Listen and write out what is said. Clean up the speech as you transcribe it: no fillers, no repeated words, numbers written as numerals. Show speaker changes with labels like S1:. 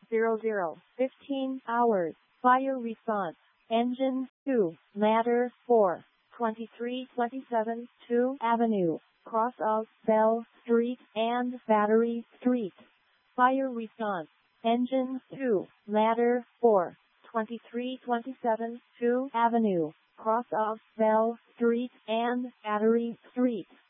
S1: 15 hours. Fire response. Engine 2, ladder 4, 2327 2 Avenue, cross of Bell Street and Battery Street. Fire response. Engine 2, ladder 4, 2327 2 Avenue, cross of Bell Street and Battery Street.